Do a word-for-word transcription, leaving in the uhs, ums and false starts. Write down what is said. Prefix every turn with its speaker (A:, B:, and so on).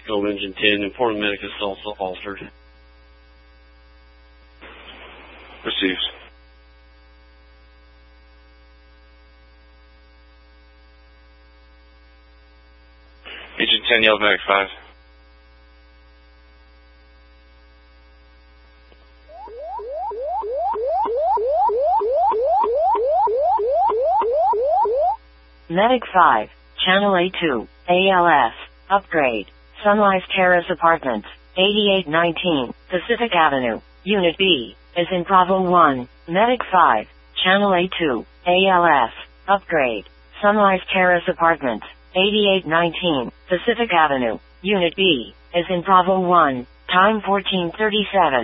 A: Gold Engine ten, Important Medic is also altered.
B: Receives. Agent ten, Yellow Medic five.
C: Medic five, Channel A two, A L S, upgrade, Sunrise Terrace Apartments, eighty-eight nineteen, Pacific Avenue, Unit B, is in Bravo one, Medic five, Channel A two, A L S, upgrade, Sunrise Terrace Apartments, eighty-eight nineteen, Pacific Avenue, Unit B, is in Bravo one, time fourteen thirty-seven.